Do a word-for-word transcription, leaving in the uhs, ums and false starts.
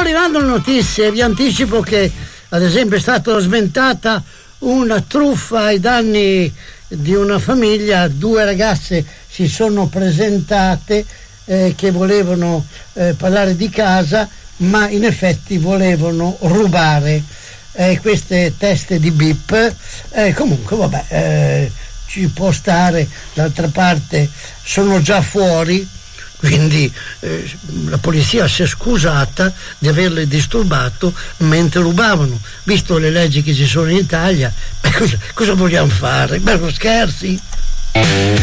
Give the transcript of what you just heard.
arrivando notizie, vi anticipo che ad esempio è stata sventata una truffa ai danni di una famiglia. Due ragazze si sono presentate eh, che volevano eh, parlare di casa, ma in effetti volevano rubare eh, queste teste di bip. Eh, comunque vabbè, eh, ci può stare. D'altra parte sono già fuori, quindi eh, la polizia si è scusata di averle disturbato mentre rubavano. Visto le leggi che ci sono in Italia, beh, cosa, cosa vogliamo fare? Beh, scherzi?